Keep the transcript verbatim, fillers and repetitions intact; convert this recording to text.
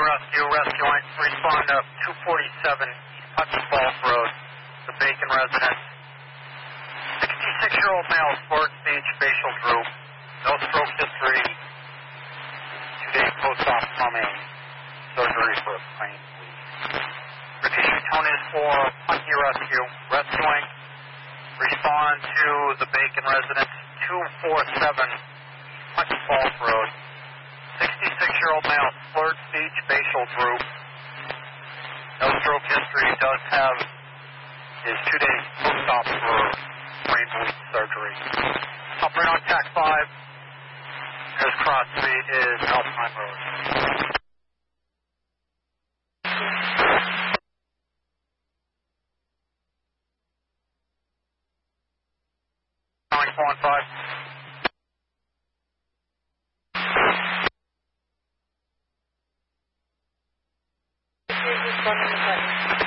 Rescue, rescuing, respond up two forty-seven East Hudson Falls Road, the Bacon residence. sixty-six-year-old male, slurred speech, facial droop, no stroke history, two-day post-op plumbing, surgery for a brain bleed. Repeat tone is for Punky Rescue, rescuing, respond to the Bacon residence, two forty-seven Punky Falls Road. sixty-six-year-old male, slurred speech, facial droop, no stroke history, does have his two-day post-op for brain bleed surgery. Operator on T A C five, his cross street is Alpine Road. Calling four one five. One minute.